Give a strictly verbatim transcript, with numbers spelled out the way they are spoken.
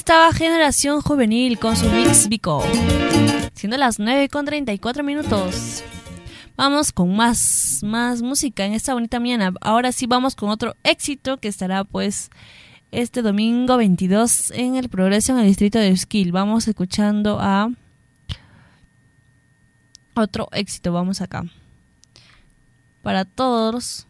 estaba Generación Juvenil con su mix Vico, siendo las nueve con treinta y cuatro minutos. Vamos con más, más música en esta bonita mañana. Ahora sí vamos con otro éxito que estará pues este domingo veintidós en el Progreso en el distrito de Esquil. Vamos escuchando a otro éxito. Vamos acá. Para todos